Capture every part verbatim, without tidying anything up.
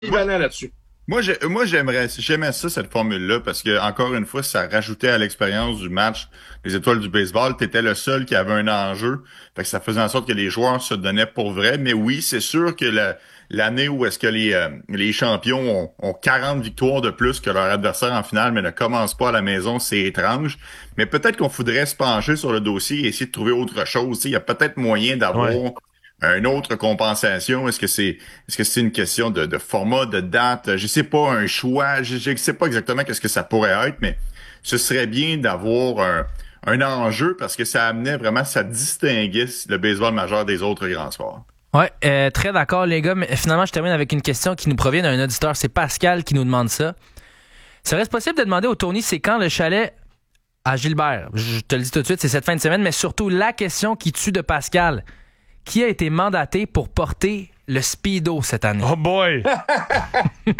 Moi, là-dessus. Moi, j'ai, moi j'aimerais, j'aimais ça, cette formule-là, parce que, encore une fois, ça rajoutait à l'expérience du match les étoiles du baseball. T'étais le seul qui avait un enjeu. Fait que ça faisait en sorte que les joueurs se donnaient pour vrai. Mais oui, c'est sûr que la, l'année où est-ce que les, euh, les champions ont, ont quarante victoires de plus que leur adversaire en finale, mais ne commencent pas à la maison, c'est étrange. Mais peut-être qu'on faudrait se pencher sur le dossier et essayer de trouver autre chose. Il y a peut-être moyen d'avoir ouais. une autre compensation. Est-ce que c'est est-ce que c'est une question de, de format, de date? Je sais pas, un choix. Je, je sais pas exactement qu'est-ce que ça pourrait être, mais ce serait bien d'avoir un, un enjeu parce que ça amenait vraiment, ça distinguait le baseball majeur des autres grands sports. Ouais, euh, très d'accord les gars, mais finalement je termine avec une question qui nous provient d'un auditeur, c'est Pascal qui nous demande ça. Serait-ce possible de demander au Tony c'est quand le chalet à Gilbert? Je te le dis tout de suite, c'est cette fin de semaine, mais surtout la question qui tue de Pascal. Qui a été mandaté pour porter le Speedo cette année? Oh boy! Il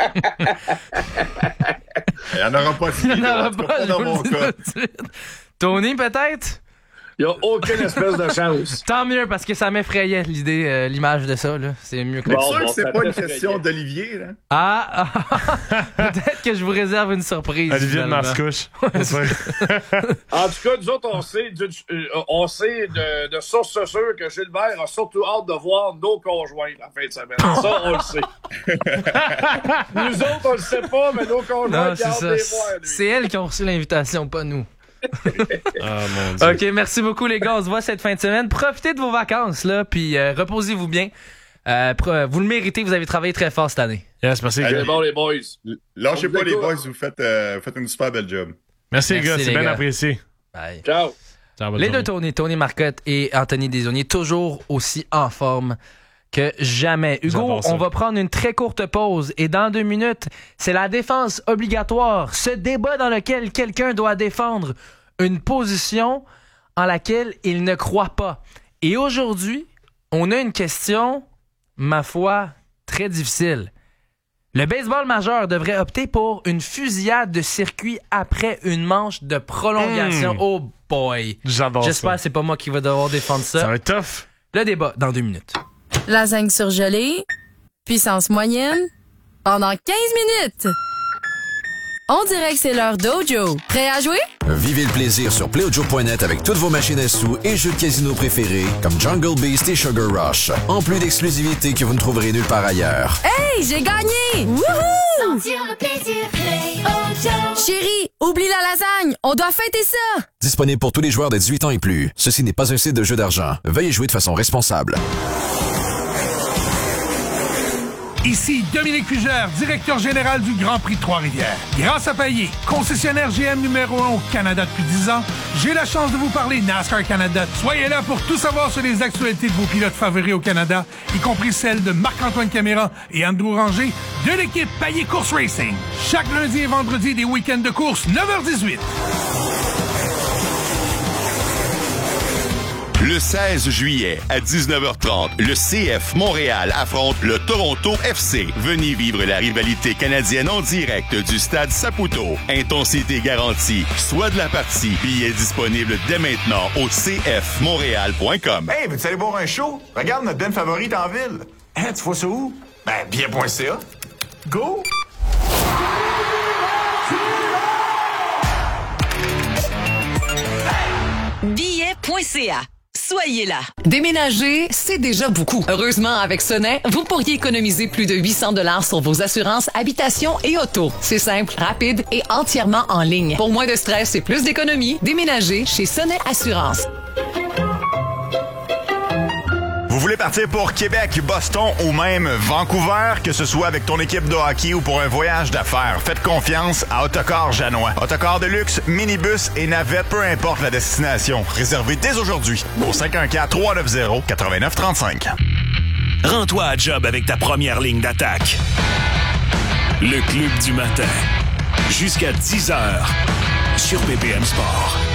n'y en aura pas de Speedo. Il n'y en aura pas, pas dans mon cas. Tony, peut-être? Il n'y a aucune espèce de chance. Tant mieux, parce que ça m'effrayait l'idée, euh, l'image de ça. Là. C'est mieux que ça. Bon, sûr bon, que c'est pas une question d'Olivier, là. Ah! ah peut-être que je vous réserve une surprise. Olivier de Mascouche. En tout cas, nous autres, on sait, on sait de, de source sûre que Gilbert a surtout hâte de voir nos conjoints la fin de semaine. Ça, on le sait. Nous autres, on le sait pas, mais nos conjoints, non, c'est hâte ça. de les voir. Lui. C'est elles qui ont reçu l'invitation, pas nous. Ah, mon Dieu. OK, merci beaucoup les gars. On se voit cette fin de semaine. Profitez de vos vacances, là, puis euh, reposez-vous bien. Euh, vous le méritez, vous avez travaillé très fort cette année. Yes, merci. Allez, bon, les boys. Lâchez pas les boys, vous faites, euh, vous faites une super belle job. Merci, merci les gars, c'est bien gars. apprécié. Bye. Ciao. Ciao les deux Tony, Tony Marcotte et Anthony Desaulniers, toujours aussi en forme que jamais. Hugo, on va prendre une très courte pause et dans deux minutes, c'est la défense obligatoire. Ce débat dans lequel quelqu'un doit défendre une position en laquelle il ne croit pas. Et aujourd'hui, on a une question, ma foi, très difficile. Le baseball majeur devrait opter pour une fusillade de circuit après une manche de prolongation. Mmh. Oh boy! J'adore J'espère ça. que c'est pas moi qui va devoir défendre ça. Ça va être tough. Le débat dans deux minutes. Lasagne surgelée, puissance moyenne, pendant quinze minutes. On dirait que c'est l'heure d'Ojo. Prêt à jouer? Vivez le plaisir sur play ojo point net avec toutes vos machines à sous et jeux de casino préférés comme Jungle Beast et Sugar Rush. En plus d'exclusivités que vous ne trouverez nulle part ailleurs. Hey, j'ai gagné! Wouhou! Sentir le plaisir, Play Ojo. Chérie, oublie la lasagne, on doit fêter ça! Disponible pour tous les joueurs de dix-huit ans et plus. Ceci n'est pas un site de jeu d'argent. Veuillez jouer de façon responsable. Ici Dominique Fugère, directeur général du Grand Prix de Trois-Rivières. Grâce à Payet, concessionnaire G M numéro un au Canada depuis dix ans, j'ai la chance de vous parler NASCAR Canada. Soyez là pour tout savoir sur les actualités de vos pilotes favoris au Canada, y compris celles de Marc-Antoine Caméra et Andrew Ranger de l'équipe Payet Course Racing. Chaque lundi et vendredi des week-ends de course, neuf heures dix-huit. Le seize juillet à dix-neuf heures trente, le C F Montréal affronte le Toronto F C. Venez vivre la rivalité canadienne en direct du stade Saputo. Intensité garantie. Soit de la partie. Billets disponibles dès maintenant au c f montréal point com. Hey, veux-tu aller voir un show? Regarde notre band favorite en ville. Hein, tu vois ça où? Ben, bien point c a. Go! Billets point c a. Soyez là. Déménager, c'est déjà beaucoup. Heureusement, avec Sonnet, vous pourriez économiser plus de huit cents dollars sur vos assurances habitation et auto. C'est simple, rapide et entièrement en ligne. Pour moins de stress et plus d'économie, déménagez chez Sonnet Assurance. Vous voulez partir pour Québec, Boston ou même Vancouver, que ce soit avec ton équipe de hockey ou pour un voyage d'affaires, faites confiance à Autocar Janois. Autocar de luxe, minibus et navette, peu importe la destination. Réservez dès aujourd'hui au cinq un quatre, trois neuf zéro, neuf neuf trois cinq. Rends-toi à job avec ta première ligne d'attaque. Le Club du matin. Jusqu'à dix heures sur B P M Sport.